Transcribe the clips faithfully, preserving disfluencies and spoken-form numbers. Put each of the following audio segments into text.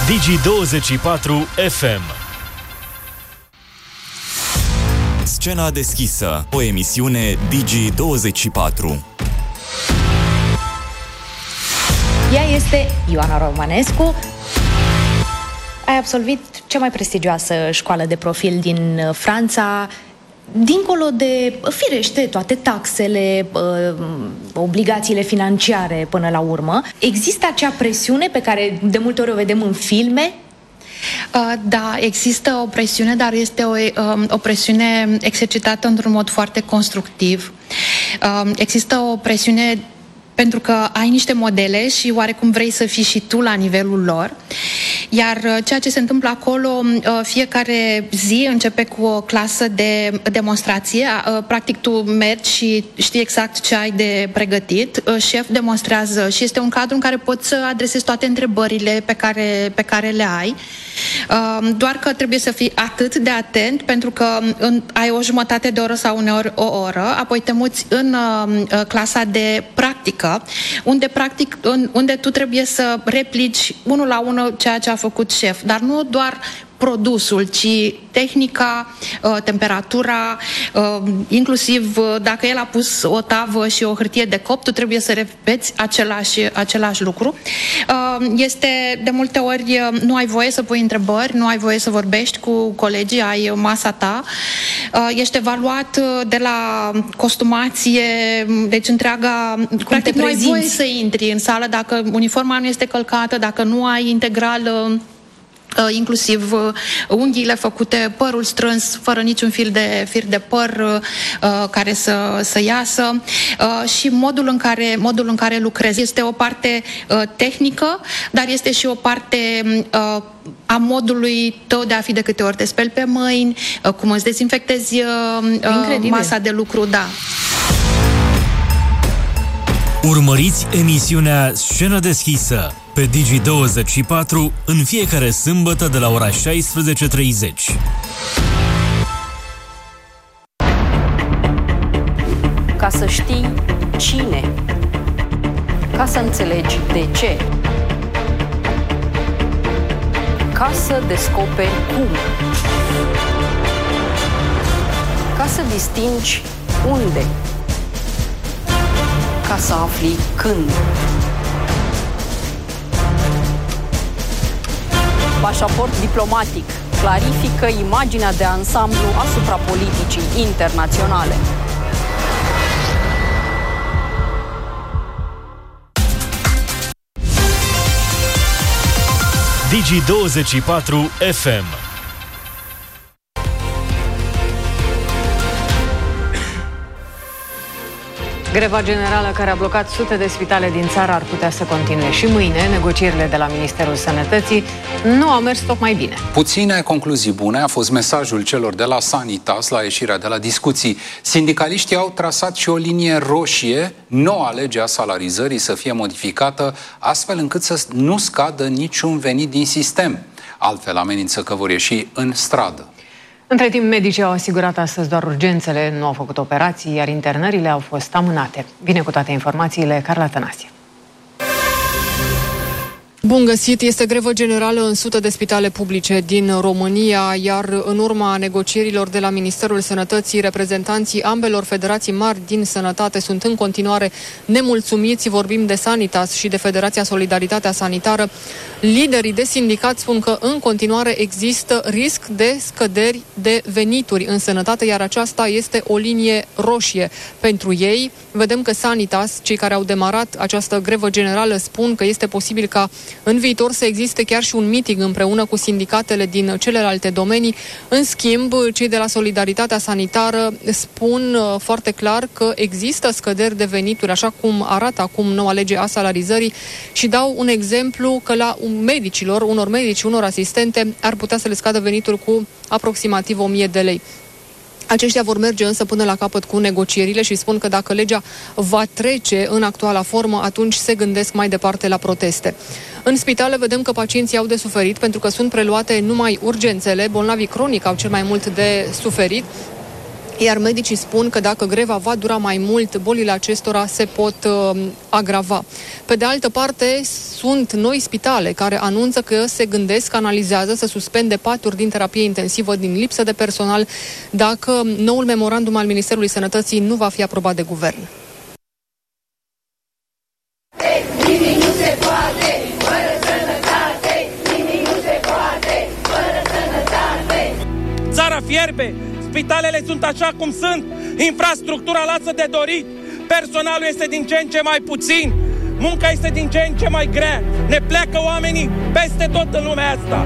Digi douăzeci și patru F M. Scena deschisă, o emisiune Digi douăzeci și patru. Ea este Ioana Romanescu. Ai absolvit cea mai prestigioasă școală de profil din Franța. Dincolo de, firește, toate taxele, obligațiile financiare până la urmă, există acea presiune pe care de multe ori o vedem în filme? Da, există o presiune, dar este o, o presiune exercitată într-un mod foarte constructiv. Există o presiune pentru că ai niște modele și oarecum vrei să fii și tu la nivelul lor. Iar ceea ce se întâmplă acolo, fiecare zi începe cu o clasă de demonstrație. Practic tu mergi și știi exact ce ai de pregătit. Șef demonstrează și este un cadru în care poți să adresezi toate întrebările pe care, pe care le ai. Doar că trebuie să fii atât de atent, pentru că ai o jumătate de oră sau uneori o oră, apoi te muți în clasa de practică, unde, practic, unde tu trebuie să replici unul la unul ceea ce a făcut șef, dar nu doar produsul, ci tehnica, temperatura, inclusiv dacă el a pus o tavă și o hârtie de copt, tu trebuie să repeți același, același lucru. Este de multe ori, nu ai voie să pui întrebări, nu ai voie să vorbești cu colegii, ai masa ta, ești evaluat de la costumație, deci întreaga, cum practic nu ai voie să intri în sală dacă uniforma nu este călcată, dacă nu ai integral inclusiv unghiile făcute, părul strâns, fără niciun fir de, fir de păr uh, care să, să iasă uh, și modul în care, modul în care lucrezi. Este o parte uh, tehnică, dar este și o parte uh, a modului tău de a fi de câte ori te speli pe mâini, uh, cum îți dezinfectezi uh, masa de lucru, da. Urmăriți emisiunea Scenă deschisă pe Digi douăzeci și patru în fiecare sâmbătă de la ora șaisprezece treizeci. Ca să știi cine, ca să înțelegi de ce, ca să descoperi cum, ca să distingi unde, ca să afli când. Pașaport diplomatic clarifică imaginea de ansamblu asupra politicii internaționale. Digi douăzeci și patru F M. Greva generală care a blocat sute de spitale din țară ar putea să continue și mâine. Negocierile de la Ministerul Sănătății nu au mers tocmai bine. Puține concluzii bune a fost mesajul celor de la Sanitas la ieșirea de la discuții. Sindicaliștii au trasat și o linie roșie, noua lege a salarizării să fie modificată astfel încât să nu scadă niciun venit din sistem. Altfel amenință că vor ieși în stradă. Între timp, medicii au asigurat astăzi doar urgențele, nu au făcut operații, iar internările au fost amânate. Bine cu toate informațiile, Carla Tănase. Bun găsit! Este grevă generală în sute de spitale publice din România, iar în urma negocierilor de la Ministerul Sănătății, reprezentanții ambelor federații mari din sănătate sunt în continuare nemulțumiți. Vorbim de Sanitas și de Federația Solidaritatea Sanitară. Liderii de sindicat spun că în continuare există risc de scăderi de venituri în sănătate, iar aceasta este o linie roșie pentru ei. Vedem că Sanitas, cei care au demarat această grevă generală, spun că este posibil ca în viitor să existe chiar și un meeting împreună cu sindicatele din celelalte domenii. În schimb, cei de la Solidaritatea Sanitară spun foarte clar că există scăderi de venituri, așa cum arată acum noua lege a salarizării, și dau un exemplu că la medicilor, unor medici, unor asistente, ar putea să le scadă venitul cu aproximativ o mie de lei. Aceștia vor merge însă până la capăt cu negocierile și spun că dacă legea va trece în actuala formă, atunci se gândesc mai departe la proteste. În spitale vedem că pacienții au de suferit pentru că sunt preluate numai urgențele, bolnavii cronici au cel mai mult de suferit. iar medicii spun că dacă greva va dura mai mult, bolile acestora se pot uh, agrava. Pe de altă parte, sunt noi spitale care anunță că se gândesc, analizează să suspende paturi din terapie intensivă din lipsă de personal dacă noul memorandum al Ministerului Sănătății nu va fi aprobat de guvern. Nimic nu se poate fără sănătate, nimic nu se poate fără sănătate. Țara fierbe, spitalele sunt așa cum sunt, infrastructura lasă de dorit, personalul este din ce în ce mai puțin, munca este din ce în ce mai grea, ne pleacă oamenii peste tot în lumea asta.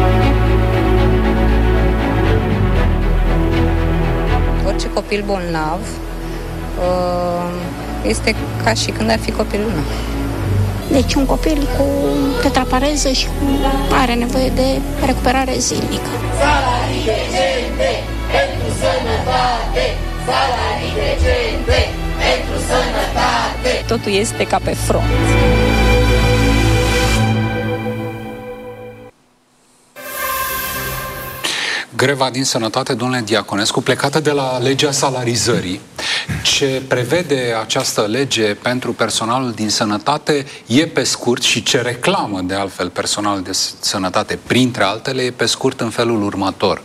Orice copil bolnav este ca și când ar fi copilul meu. Deci un copil cu tetrapareză și are nevoie de recuperare zilnică. Salarii decente pentru sănătate, salarii decente pentru sănătate. Totul este ca pe front. Greva din sănătate, domnule Diaconescu, plecată de la legea salarizării, ce prevede această lege pentru personalul din sănătate e pe scurt și ce reclamă de altfel personalul de sănătate, printre altele, e pe scurt în felul următor.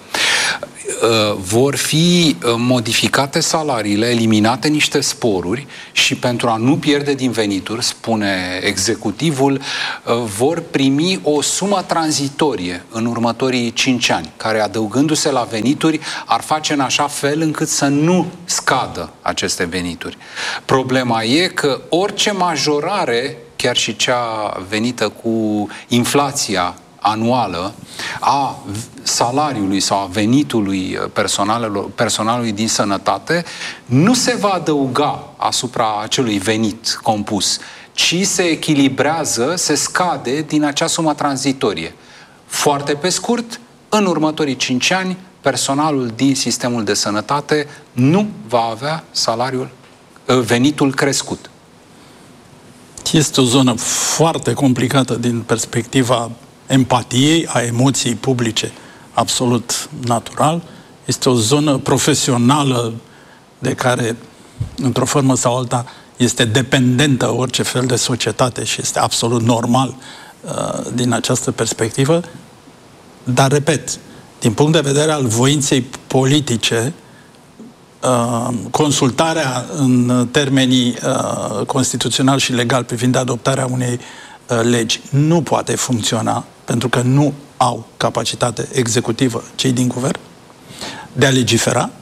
Vor fi modificate salariile, eliminate niște sporuri și pentru a nu pierde din venituri, spune executivul, vor primi o sumă tranzitorie în următorii cinci ani, care adăugându-se la venituri ar face în așa fel încât să nu scadă aceste venituri. Problema e că orice majorare, chiar și cea venită cu inflația anuală, a salariului sau a venitului personalului din sănătate nu se va adăuga asupra acelui venit compus, ci se echilibrează, se scade din acea sumă tranzitorie. Foarte pe scurt, în următorii cinci ani, personalul din sistemul de sănătate nu va avea salariul, venitul crescut. Este o zonă foarte complicată din perspectiva empatiei, a emoției publice, absolut natural. Este o zonă profesională de care, într-o formă sau alta, este dependentă orice fel de societate și este absolut normal uh, din această perspectivă. Dar, repet, din punct de vedere al voinței politice, uh, consultarea în termenii uh, constituțional și legal privind adoptarea unei uh, legi nu poate funcționa pentru că nu au capacitate executivă cei din guvern de a legifera.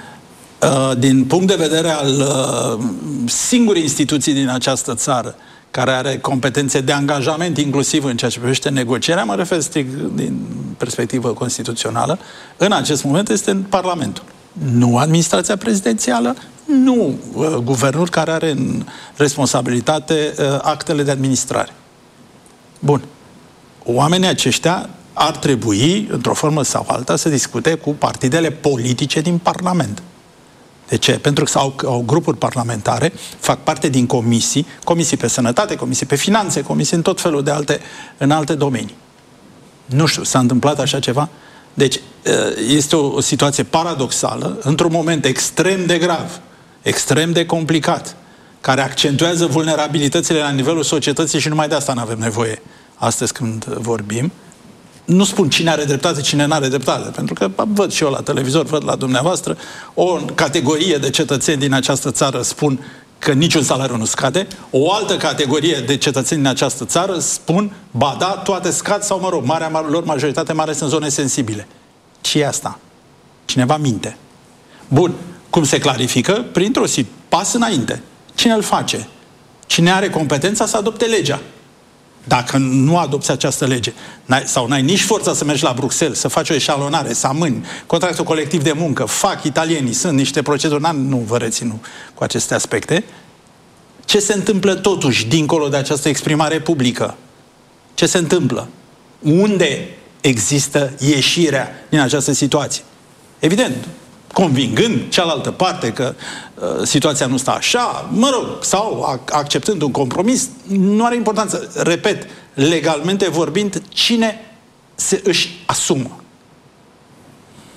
Din punct de vedere al singurii instituții din această țară care are competențe de angajament, inclusiv în ceea ce privește negocierea, mă refer strict din perspectivă constituțională, în acest moment este în Parlamentul. Nu administrația prezidențială, nu guvernul care are în responsabilitate actele de administrare. Bun. Oamenii aceștia ar trebui, într-o formă sau alta, să discute cu partidele politice din Parlament. De ce? Pentru că au, au grupuri parlamentare, fac parte din comisii, comisii pe sănătate, comisii pe finanțe, comisii în tot felul de alte, în alte domenii. Nu știu, s-a întâmplat așa ceva? Deci, este o, o situație paradoxală, într-un moment extrem de grav, extrem de complicat, care accentuează vulnerabilitățile la nivelul societății și numai de asta nu avem nevoie astăzi când vorbim. Nu spun cine are dreptate, cine nu are dreptate, pentru că văd și eu la televizor, văd la dumneavoastră, o categorie de cetățeni din această țară spun că niciun salariu nu scade, o altă categorie de cetățeni din această țară spun, ba da, toate scad sau, mă rog, marea lor majoritate, mai ales în zone sensibile. Ce e asta? Cineva minte. Bun, cum se clarifică? Printr-o pas înainte. Cine îl face? Cine are competența să adopte legea? Dacă nu adopți această lege, n-ai, sau n-ai nici forța să mergi la Bruxelles, să faci o eșalonare, să amâni contractul colectiv de muncă, fac italienii, sunt niște proceduri, nu vă rețin cu aceste aspecte, ce se întâmplă totuși dincolo de această exprimare publică? Ce se întâmplă? Unde există ieșirea din această situație? Evident, convingând cealaltă parte că uh, situația nu stă așa, mă rog, sau acceptând un compromis, nu are importanță. Repet, legalmente vorbind, cine se își asumă.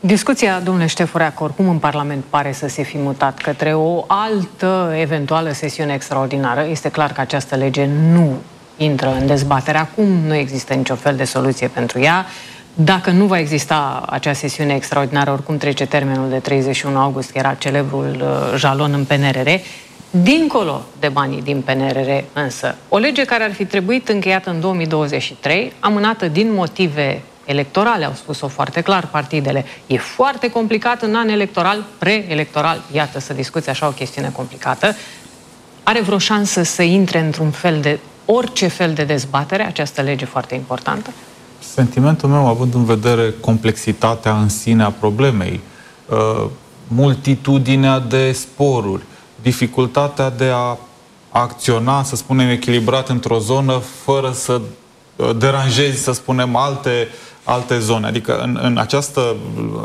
Discuția, domnule Ștefureac, oricum în Parlament pare să se fi mutat către o altă eventuală sesiune extraordinară. Este clar că această lege nu intră în dezbatere acum, nu există nicio fel de soluție pentru ea. Dacă nu va exista acea sesiune extraordinară, oricum trece termenul de treizeci și unu august, era celebrul uh, jalon în P N R R. Dincolo de banii din P N R R, însă, o lege care ar fi trebuit încheiată în două mii douăzeci și trei, amânată din motive electorale, au spus-o foarte clar partidele. E foarte complicat în an electoral, preelectoral, iată, să discuți așa o chestiune complicată. Are vreo șansă să intre într-un fel de, orice fel de dezbatere, această lege foarte importantă? Sentimentul meu, având în vedere complexitatea în sine a problemei, uh, multitudinea de sporuri, dificultatea de a acționa, să spunem, echilibrat într-o zonă fără să deranjezi, să spunem, alte, alte zone. Adică în, în, această,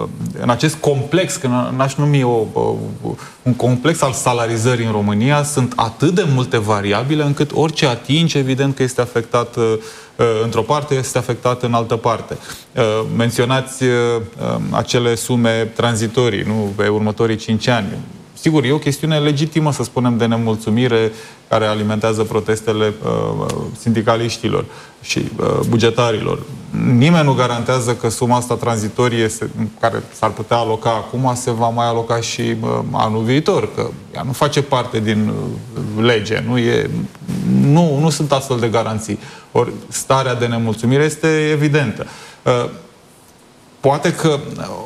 în acest complex, că n-aș numi o, o, un complex al salarizării în România, sunt atât de multe variabile încât orice atinge, evident că este afectat într-o parte, este afectat în altă parte. Menționați acele sume tranzitorii, nu, pe următorii cinci ani. Sigur, e o chestiune legitimă, să spunem, de nemulțumire care alimentează protestele uh, sindicaliștilor și uh, bugetarilor. Nimeni nu garantează că suma asta tranzitorie se, care s-ar putea aloca acum se va mai aloca și uh, anul viitor, că ea nu face parte din uh, lege, nu, e, nu, nu sunt astfel de garanții. Ori starea de nemulțumire este evidentă. Uh, Poate că,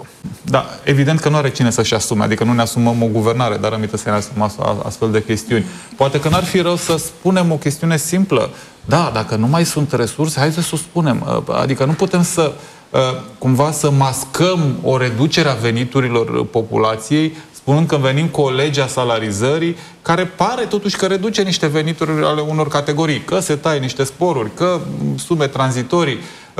da, evident că nu are cine să-și asume, adică nu ne asumăm o guvernare, dar aminte să ne asumăm astfel de chestiuni. Poate că n-ar fi rău să spunem o chestiune simplă. Da, dacă nu mai sunt resurse, hai să o spunem. Adică nu putem să, cumva, să mascăm o reducere a veniturilor populației, spunând că venim cu o lege a salarizării care pare totuși că reduce niște venituri ale unor categorii, că se taie niște sporuri, că sume tranzitorii.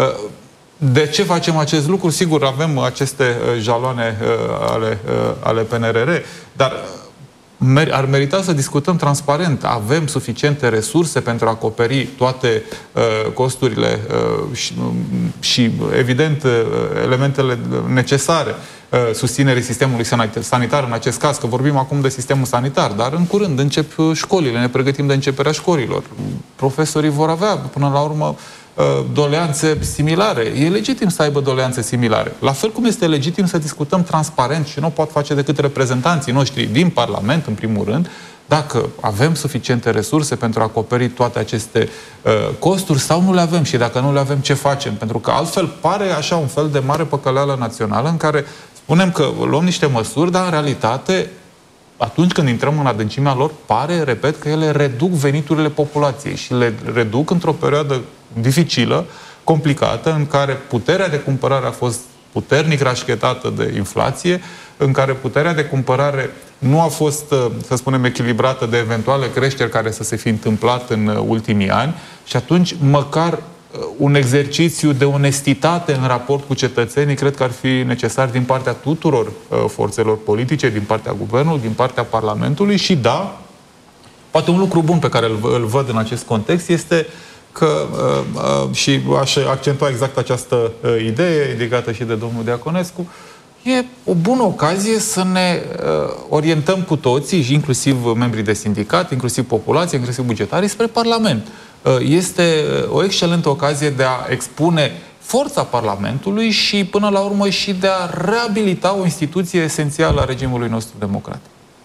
De ce facem acest lucru? Sigur, avem aceste jaloane ale, ale P N R R, dar ar merita să discutăm transparent. Avem suficiente resurse pentru a acoperi toate costurile și, și evident, elementele necesare susținerii sistemului sanitar în acest caz, că vorbim acum de sistemul sanitar, dar în curând încep școlile, ne pregătim de începerea școlilor. Profesorii vor avea, până la urmă, doleanțe similare. E legitim să aibă doleanțe similare. La fel cum este legitim să discutăm transparent și nu o pot face decât reprezentanții noștri din Parlament, în primul rând, dacă avem suficiente resurse pentru a acoperi toate aceste uh, costuri sau nu le avem și dacă nu le avem, ce facem? Pentru că altfel pare așa un fel de mare păcăleală națională în care spunem că luăm niște măsuri, dar în realitate atunci când intrăm în adâncimea lor, pare, repet, că ele reduc veniturile populației și le reduc într-o perioadă dificilă, complicată, în care puterea de cumpărare a fost puternic rașchetată de inflație, în care puterea de cumpărare nu a fost, să spunem, echilibrată de eventuale creșteri care să se fi întâmplat în ultimii ani și atunci măcar un exercițiu de onestitate în raport cu cetățenii cred că ar fi necesar din partea tuturor uh, forțelor politice, din partea Guvernului, din partea Parlamentului și da, poate un lucru bun pe care îl, îl văd în acest context este că, uh, uh, și aș accentua exact această uh, idee indicată și de domnul Diaconescu, e o bună ocazie să ne uh, orientăm cu toții, inclusiv membrii de sindicat, inclusiv populația, inclusiv bugetarii, spre Parlament. Este o excelentă ocazie de a expune forța Parlamentului și, până la urmă, și de a reabilita o instituție esențială a regimului nostru democratic.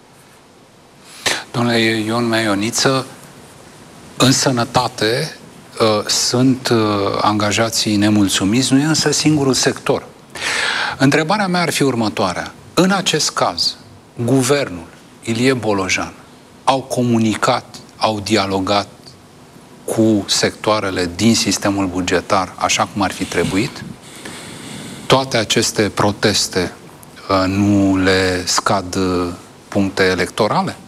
Domnule Ion Meioniță, în sănătate uh, sunt uh, angajații nemulțumiți, nu e însă singurul sector. Întrebarea mea ar fi următoarea. În acest caz, guvernul, Ilie Bolojan, au comunicat, au dialogat cu sectoarele din sistemul bugetar așa cum ar fi trebuit? Toate aceste proteste uh, nu le scad uh, puncte electorale?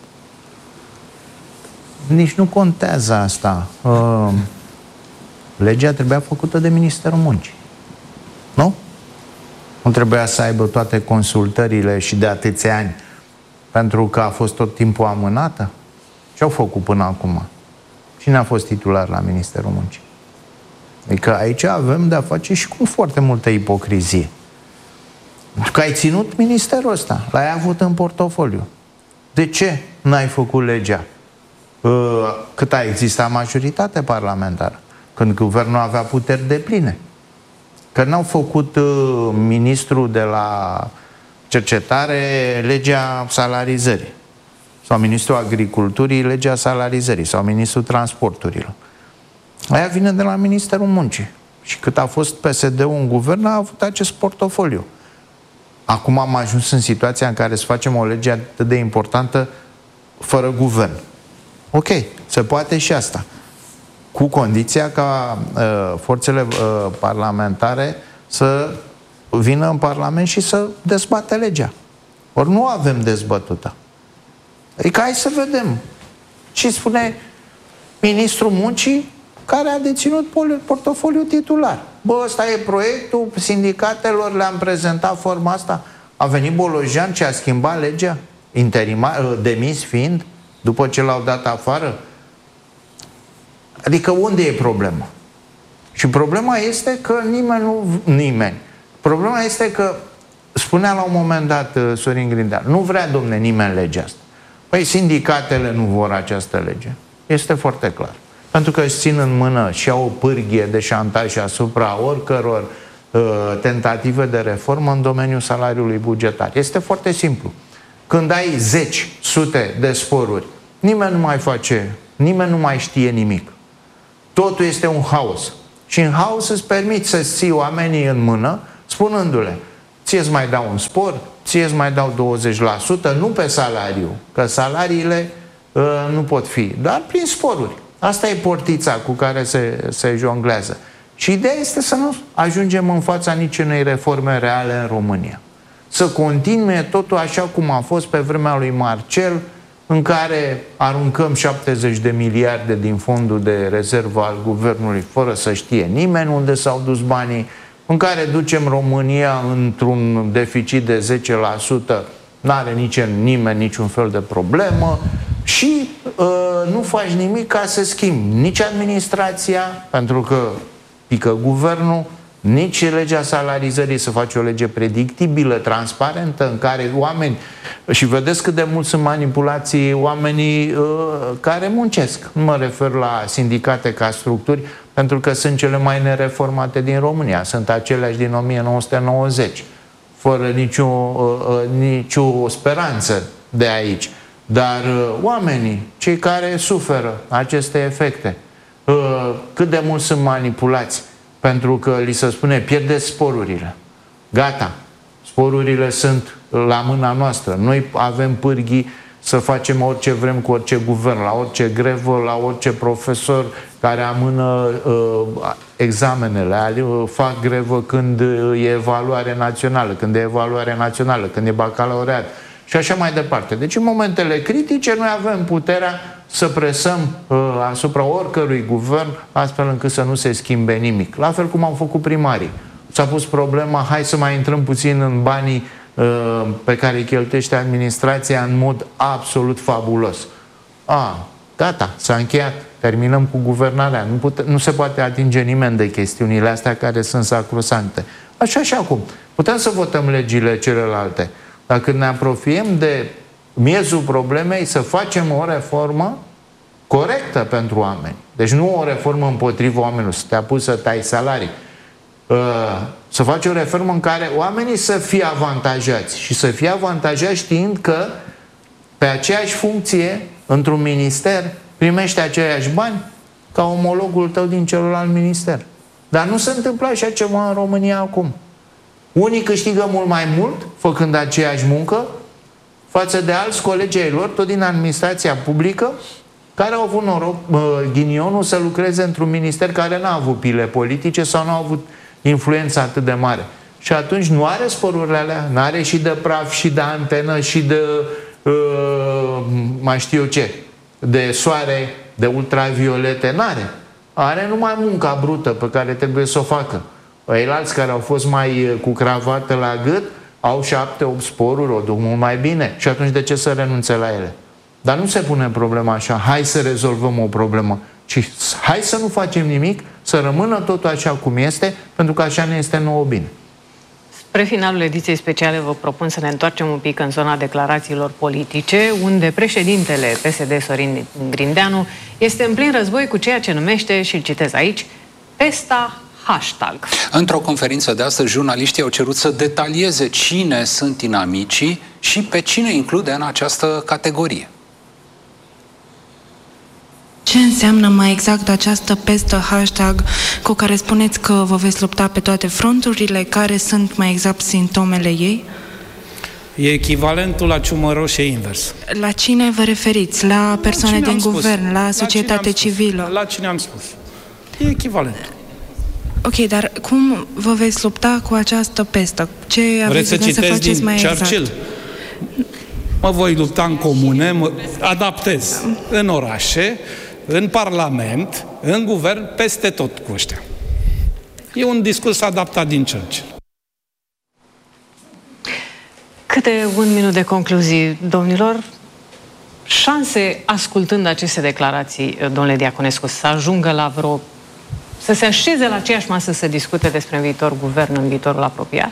Nici nu contează asta. Uh, legea trebuia făcută de Ministerul Muncii. Nu? Nu trebuia să aibă toate consultările și de atâția ani pentru că a fost tot timpul amânată? Ce au făcut până acum? Cine a fost titular la Ministerul Muncii? Adică aici avem de-a face și cu foarte multă ipocrizie. Pentru că ai ținut ministerul ăsta, l-ai avut în portofoliu. De ce n-ai făcut legea cât a existat majoritate parlamentară? Când guvernul avea puteri depline. Că n-au făcut uh, ministrul de la cercetare legea salarizării, sau ministrul agriculturii legea salarizării, sau ministrul transporturilor. Aia vine de la Ministerul Muncii. Și cât a fost P S D-ul în guvern, a avut acest portofoliu. Acum am ajuns în situația în care să facem o lege atât de importantă fără guvern. Ok, se poate și asta. Cu condiția ca uh, forțele uh, parlamentare să vină în Parlament și să dezbată legea. Ori nu avem dezbătută. Adică hai să vedem ce spune ministrul muncii care a deținut portofoliul titular. Bă, ăsta e proiectul sindicatelor, le-am prezentat forma asta. A venit Bolojan ce a schimbat legea, interimar, demis fiind, după ce l-au dat afară. Adică unde e problema? Și problema este că nimeni nu... Nimeni. Problema este că, spunea la un moment dat Sorin Grindeanu, nu vrea, domne, nimeni legea asta. Păi sindicatele nu vor această lege. Este foarte clar. Pentru că își țin în mână și au o pârghie de șantaj asupra oricăror uh, tentative de reformă în domeniul salariului bugetar. Este foarte simplu. Când ai zeci, sute de sporuri, nimeni nu mai face, nimeni nu mai știe nimic. Totul este un haos. Și în haos îți permiți să ții oamenii în mână, spunându-le, ție îți mai dau un spor, ție îți mai dau douăzeci la sută, nu pe salariu, că salariile uh, nu pot fi, dar prin sporuri. Asta e portița cu care se, se jonglează. Și ideea este să nu ajungem în fața niciunei reforme reale în România. Să continue totul așa cum a fost pe vremea lui Marcel, în care aruncăm șaptezeci de miliarde din fondul de rezervă al guvernului fără să știe nimeni unde s-au dus banii, în care ducem România într-un deficit de zece la sută, n-are nici nimeni niciun fel de problemă și uh, nu faci nimic ca să schimbi nici administrația, pentru că pică guvernul, nici legea salarizării, să faci o lege predictibilă, transparentă, în care oameni, și vedeți cât de mult sunt manipulații oamenii uh, care muncesc. Nu mă refer la sindicate ca structuri, pentru că sunt cele mai nereformate din România. Sunt aceleași din o mie nouă sute nouăzeci, fără nicio, uh, uh, nicio speranță de aici. Dar uh, oamenii, cei care suferă aceste efecte, uh, cât de mult sunt manipulați, pentru că li se spune, pierdeți sporurile. Gata, sporurile sunt la mâna noastră. Noi avem pârghii să facem orice vrem cu orice guvern, la orice grevă, la orice profesor care amână uh, examenele, uh, fac grevă când e evaluare națională, când e evaluare națională, când e bacalaureat și așa mai departe. Deci în momentele critice noi avem puterea să presăm uh, asupra oricărui guvern astfel încât să nu se schimbe nimic. La fel cum au făcut primarii. S-a pus problema, hai să mai intrăm puțin în banii uh, pe care îi cheltuiește administrația în mod absolut fabulos. A, gata, s-a încheiat, terminăm cu guvernarea. Nu, pute, nu se poate atinge nimeni de chestiunile astea care sunt sacrosante. Așa și acum. Putem să votăm legile celelalte, dar când ne apropiem de miezul problemei, să facem o reformă corectă pentru oameni. Deci nu o reformă împotriva oamenilor, să te apuci să tai salarii. Să faci o reformă în care oamenii să fie avantajați și să fie avantajați știind că pe aceeași funcție, într-un minister, primești aceiași bani ca omologul tău din celălalt minister. Dar nu se întâmplă așa ceva în România acum. Unii câștigă mult mai mult făcând aceeași muncă față de alți colegi ai lor, tot din administrația publică, care au avut noroc, ghinionul, să lucreze într-un minister care n-a avut pile politice sau n-a avut influență atât de mare. Și atunci nu are sporurile alea, nu are și de praf, și de antenă, și de uh, mai știu eu ce, de soare, de ultraviolete, n-are. Are numai munca brută pe care trebuie să o facă. Ceilalți care au fost mai cu cravată la gât au șapte, opt sporuri, o duc mult mai bine. Și atunci de ce să renunțe la ele? Dar nu se pune problema așa, hai să rezolvăm o problemă, ci hai să nu facem nimic, să rămână totul așa cum este, pentru că așa ne este nouă bine. Spre finalul ediției speciale vă propun să ne întoarcem un pic în zona declarațiilor politice, unde președintele P S D, Sorin Grindeanu, este în plin război cu ceea ce numește, și îl citez aici, pesta hashtag. Într-o conferință de astăzi, jurnaliștii au cerut să detalieze cine sunt inamicii și pe cine include în această categorie. Ce înseamnă mai exact această pestă hashtag cu care spuneți că vă veți lupta pe toate fronturile? Care sunt mai exact simptomele ei? E echivalentul la ciumă roșie invers. La cine vă referiți? La persoane din guvern? La societate civilă? La cine am spus. E echivalent. Ok, dar cum vă veți lupta cu această pestă? Ce aveți de să faceți mai Churchill? exact? Mă voi lupta în comune, mă adaptez în orașe, în parlament, în guvern, peste tot cu ăștia. E un discurs adaptat din Churchill. Câte un minut de concluzii, domnilor. Șanse, ascultând aceste declarații, domnule Diaconescu, să ajungă la vreo... să se așeze la aceeași masă să discute despre un viitor guvern în viitorul apropiat?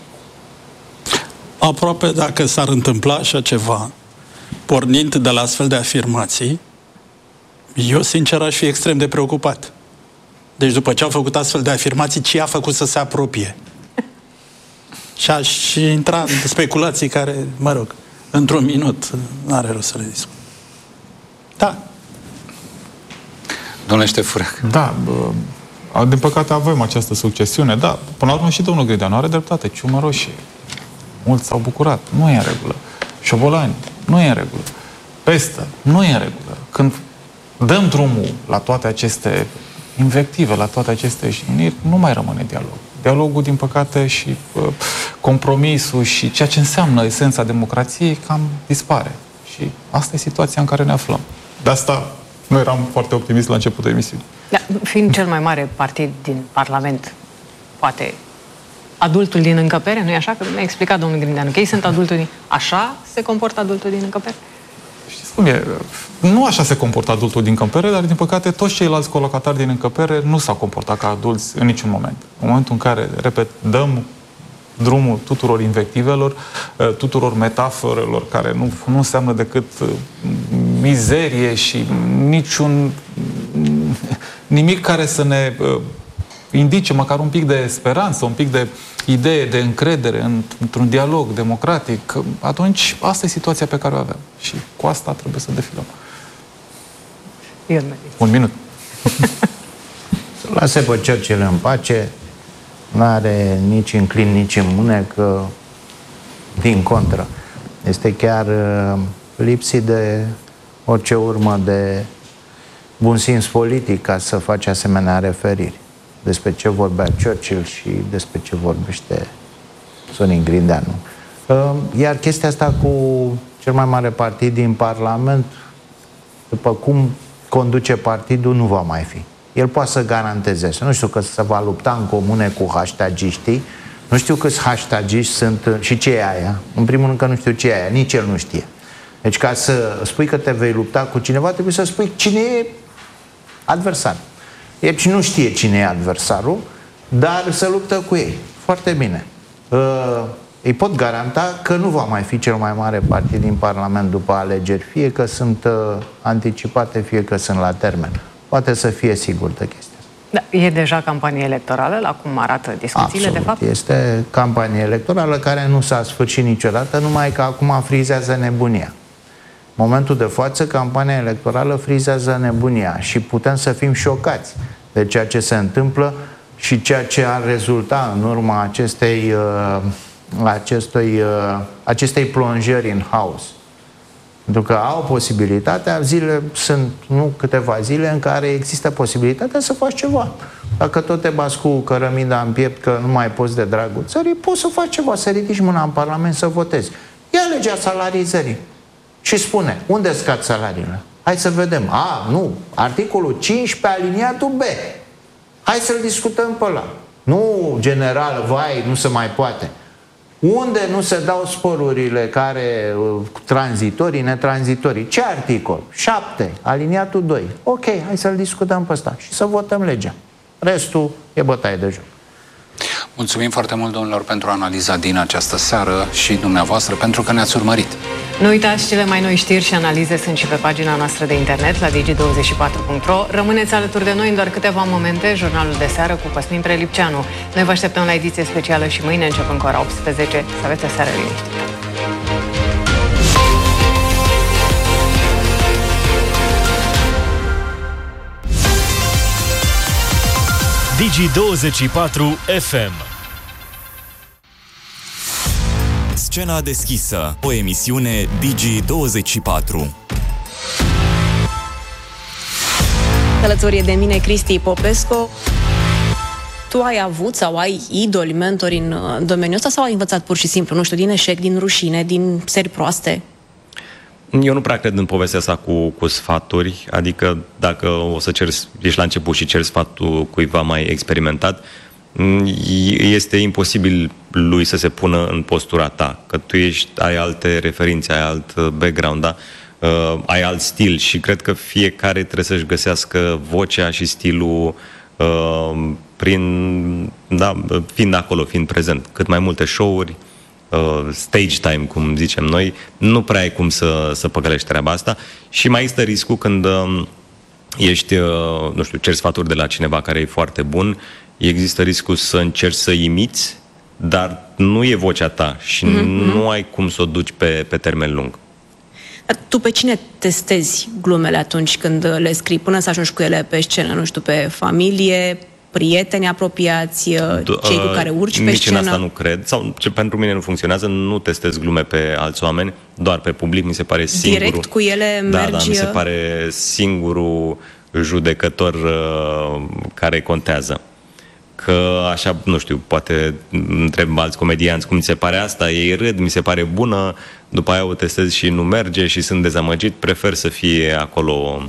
Aproape dacă s-ar întâmpla așa ceva, pornind de la astfel de afirmații, eu, sincer, aș fi extrem de preocupat. Deci, după ce au făcut astfel de afirmații, ce a făcut să se apropie? Și aș intra în speculații care, mă rog, într-un minut, n-are rost să le discut. Da. Domnule Ștefurec. Da, bă, din păcate avem această succesiune, da, până la urmă și domnul Grindeanu are dreptate, ciumă roșie. Mulți s-au bucurat, nu e în regulă. Șobolani, nu e în regulă. Pestă, nu e în regulă. Când dăm drumul la toate aceste invective, la toate aceste jigniri, nu mai rămâne dialog. Dialogul, din păcate, și uh, compromisul și ceea ce înseamnă esența democrației cam dispare. Și asta e situația în care ne aflăm. De asta nu eram foarte optimist la începutul emisiunii. Da, fiind cel mai mare partid din Parlament, poate adultul din încăpere, nu-i așa? Că mi-a explicat domnul Grindeanu că ei sunt adultul din... Așa se comportă adultul din încăpere? Știți cum e? Nu așa se comportă adultul din încăpere, dar, din păcate, toți ceilalți colocatari din încăpere nu s-au comportat ca adulți în niciun moment. În momentul în care, repet, dăm drumul tuturor invectivelor, tuturor metaforelor care nu, nu înseamnă decât mizerie și niciun... nimic care să ne indice măcar un pic de speranță, un pic de idee, de încredere într-un dialog democratic, atunci asta e situația pe care o avem. Și cu asta trebuie să defilăm. Un minut. Lase pe Churchill în pace, n-are nici înclin, nici îmânecă, din contră. Este chiar uh, lipsit de orice urmă de bun simț politic ca să face asemenea referiri despre ce vorbea Churchill și despre ce vorbește Sorin Grindeanu. Uh, iar chestia asta cu cel mai mare partid din Parlament, după cum conduce partidul, nu va mai fi. El poate să garanteze. Nu știu că se va lupta în comune cu hashtagiștii. Nu știu câți hashtagiști sunt și ce e aia. În primul rând că nu știu ce e aia. Nici el nu știe. Deci ca să spui că te vei lupta cu cineva, trebuie să spui cine e adversar. Deci nu știe cine e adversarul, dar se luptă cu ei. Foarte bine. Uh, îi pot garanta că nu va mai fi cel mai mare partid din Parlament după alegeri. Fie că sunt uh, anticipate, fie că sunt la termen. Poate să fie sigur de chestia asta. Da, e deja campanie electorală, la cum arată discuțiile, Absolut. de fapt? Este campanie electorală care nu s-a sfârșit niciodată, numai că acum frizează nebunia. În momentul de față, campania electorală frizează nebunia și putem să fim șocați de ceea ce se întâmplă și ceea ce ar rezulta în urma acestei, uh, acestui, uh, acestei plonjări în haos. Pentru că au posibilitatea, zile sunt, nu câteva zile, în care există posibilitatea să faci ceva. Dacă tot te bați cu cărămida în piept că nu mai poți de dragul țării, poți să faci ceva, să ridici mâna în Parlament să votezi. Ia legea salarizării și spune, unde scad salariile? Hai să vedem. A, nu, articolul cincisprezece, aliniatul B. Hai să-l discutăm pe ăla. Nu, general, vai, nu se mai poate. Unde nu se dau sporurile care, tranzitorii, netranzitorii? Ce articol? șapte, aliniatul doi. Ok, hai să-l discutăm pe ăsta și să votăm legea. Restul e bătaie de joc. Mulțumim foarte mult, domnilor, pentru analiza din această seară și dumneavoastră pentru că ne-ați urmărit. Nu uitați, cele mai noi știri și analize sunt și pe pagina noastră de internet la digi douăzeci și patru punct ro. Rămâneți alături de noi în doar câteva momente, jurnalul de seară cu Cosmin Prelipceanu. Noi vă așteptăm la ediție specială și mâine începând cu ora optsprezece. Să aveți o seară liniștită. Digi douăzeci și patru F M. Scena deschisă, o emisiune Digi douăzeci și patru. Alături de mine Cristi Popescu. Tu ai avut sau ai idoli, mentori în domeniul ăsta sau ai învățat pur și simplu, nu știu, din eșec, din rușine, din seri proaste? Eu nu prea cred în povestea asta cu, cu sfaturi, adică dacă o să ceri, ești la început și ceri sfatul cuiva mai experimentat, este imposibil lui să se pună în postura ta, că tu ești, ai alte referințe, ai alt background, da? Uh, ai alt stil și cred că fiecare trebuie să-și găsească vocea și stilul uh, prin, da, fiind acolo, fiind prezent. Cât mai multe show-uri, uh, stage time, cum zicem noi, nu prea ai cum să, să păcălești treaba asta și mai există riscul când uh, ești, uh, nu știu, ceri sfaturi de la cineva care e foarte bun, există riscul să încerci să imiți, dar nu e vocea ta și mm-hmm. nu ai cum să o duci pe, pe termen lung. Dar tu pe cine testezi glumele atunci când le scrii, până să ajungi cu ele pe scenă? Nu știu, pe familie, prieteni apropiați, cei cu care urci pe Nici scenă? în asta nu cred, sau ce pentru mine nu funcționează, nu testez glume pe alți oameni, doar pe public, mi se pare singurul. Direct cu ele mergi... Da, da, mi se pare singurul judecător uh, care contează. Că așa, nu știu, poate întreb alți comedianți cum mi se pare asta, ei râd, mi se pare bună, după aia o testez și nu merge și sunt dezamăgit, prefer să fie acolo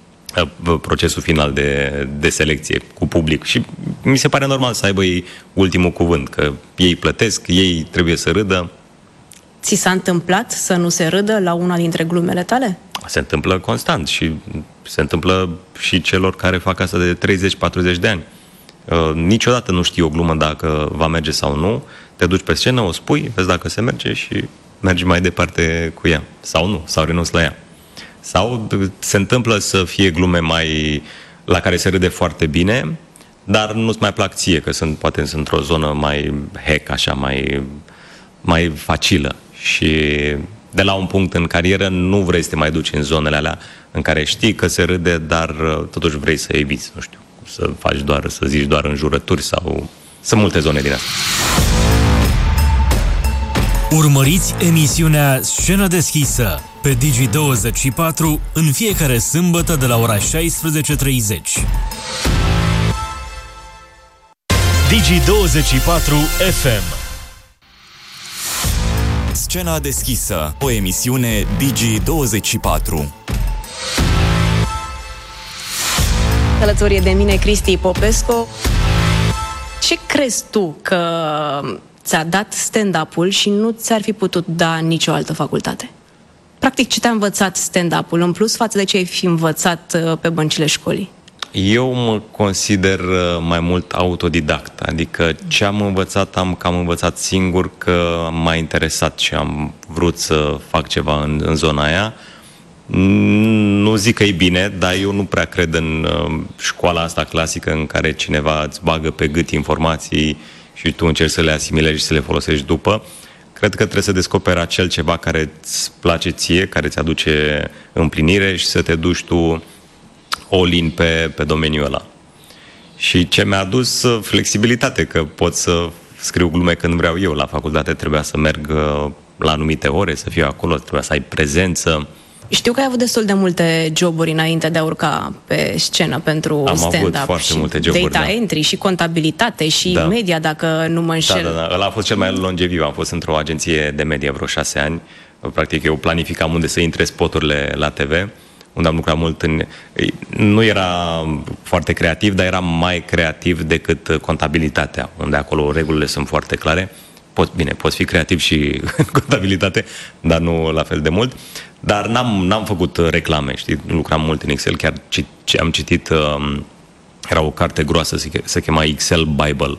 procesul final de, de selecție cu public și mi se pare normal să aibă ei ultimul cuvânt, că ei plătesc, ei trebuie să râdă. Ți s-a întâmplat să nu se râdă la una dintre glumele tale? Se întâmplă constant și se întâmplă și celor care fac asta de treizeci patruzeci de ani. Uh, niciodată nu știi o glumă dacă va merge sau nu, te duci pe scenă, o spui, vezi dacă se merge și mergi mai departe cu ea. Sau nu, sau renunți la ea. Sau se întâmplă să fie glume mai la care se râde foarte bine, dar nu-ți mai plac ție, că sunt, poate sunt într-o zonă mai hack, așa, mai, mai facilă. Și de la un punct în carieră nu vrei să te mai duci în zonele alea în care știi că se râde, dar totuși vrei să eviți, nu știu, să faci doar, să zici doar înjurături sau... Sunt multe zone din asta. Urmăriți emisiunea Scenă deschisă pe Digi douăzeci și patru în fiecare sâmbătă de la ora șaisprezece treizeci. Digi douăzeci și patru F M. Scena deschisă, o emisiune Digi douăzeci și patru. Alături de mine Cristi Popescu. Ce crezi tu că ți-a dat stand-up-ul și nu ți-ar fi putut da nicio altă facultate? Practic, ce te-a învățat stand-up-ul în plus față de ce ai fi învățat pe băncile școlii? Eu mă consider mai mult autodidact, adică ce am învățat, am cam învățat singur, că m-a interesat și am vrut să fac ceva în, în zona aia. Nu zic că e bine, dar eu nu prea cred în uh, școala asta clasică în care cineva îți bagă pe gât informații și tu încerci să le asimilezi și să le folosești după. Cred că trebuie să descoperi acel ceva care îți place ție, care îți aduce împlinire și să te duci tu all-in pe, pe domeniul ăla. Și ce mi-a adus flexibilitate, că pot să scriu glume când vreau eu. La facultate trebuia să merg la anumite ore, să fiu acolo, trebuia să ai prezență. Știu că ai avut destul de multe joburi înainte de a urca pe scenă pentru Am stand-up. avut foarte și multe joburi, data da. entry și contabilitate și Da. media, dacă nu mă înșel. Da, da, da. Ăla a fost cel mai longeviv. Am fost într-o agenție de media vreo șase ani. Practic, eu planificam unde să intre spoturile la T V, unde am lucrat mult în... Nu era foarte creativ, dar era mai creativ decât contabilitatea, unde acolo regulile sunt foarte clare. Poți, bine, poți fi creativ și în contabilitate, dar nu la fel de mult. Dar n-am, n-am făcut reclame, știi? Lucram mult în Excel, chiar ci, am citit, um, era o carte groasă, se, se chema Excel Bible,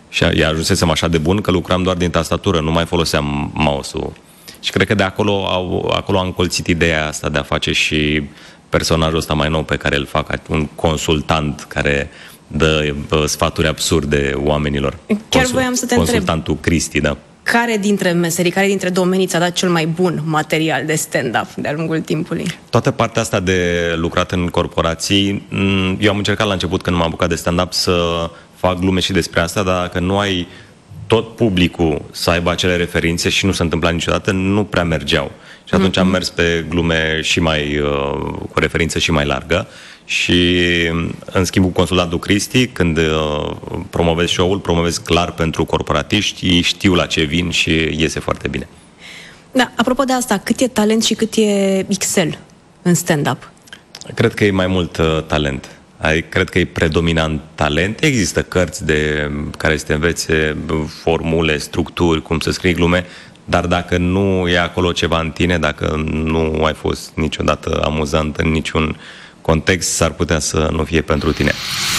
Și ea ajunsesem așa de bun că lucram doar din tastatură, nu mai foloseam mouse-ul. Și cred că de acolo au, acolo am încolțit ideea asta de a face și personajul ăsta mai nou pe care îl fac, un consultant care dă bă, sfaturi absurde oamenilor. Chiar Consul, voiam să te întreb. Consultantul Cristi, da. Care dintre meserii, care dintre domenii ți-a dat cel mai bun material de stand-up de-a lungul timpului? Toată partea asta de lucrat în corporații, eu am încercat la început când m-am apucat de stand-up să fac glume și despre asta, dar dacă nu ai tot publicul să aibă acele referințe și nu se întâmpla niciodată, nu prea mergeau. Și atunci mm-hmm. am mers pe glume și mai, uh, cu referință și mai largă și în schimb cu consultantul Cristi, când uh, promovez show-ul, promovez clar pentru corporatiști, ei știu la ce vin și iese foarte bine. Da, apropo de asta, cât e talent și cât e Excel în stand-up? Cred că e mai mult uh, talent. Cred că e predominant talent. Există cărți de care să te învețe formule, structuri, cum să scrii glume, dar dacă nu e acolo ceva în tine, dacă nu ai fost niciodată amuzant în niciun context, s-ar putea să nu fie pentru tine.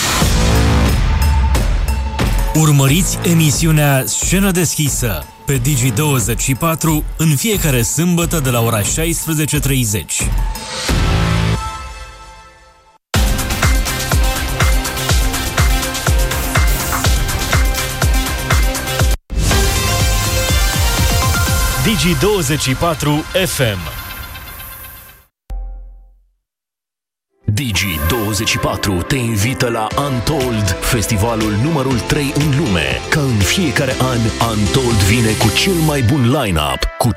Urmăriți emisiunea Scenă deschisă pe Digi douăzeci și patru în fiecare sâmbătă de la ora șaisprezece și treizeci. Digi douăzeci și patru F M. Digi douăzeci și patru te invită la Untold, festivalul numărul trei în lume. Ca în fiecare an, Untold vine cu cel mai bun line-up, cu